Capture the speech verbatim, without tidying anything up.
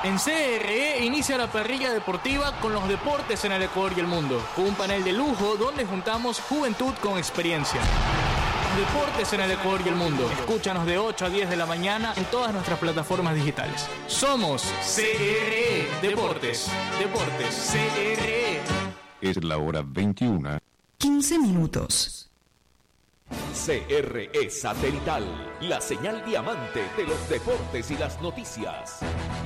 En C R E inicia la parrilla deportiva con los deportes en el Ecuador y el mundo, con un panel de lujo donde juntamos juventud con experiencia. Deportes en el Ecuador y el mundo. Escúchanos de ocho a diez de la mañana en todas nuestras plataformas digitales. Somos C R E Deportes. Deportes C R E. Es la hora veintiuna. quince minutos. C R E Satelital, la señal diamante de los deportes y las noticias.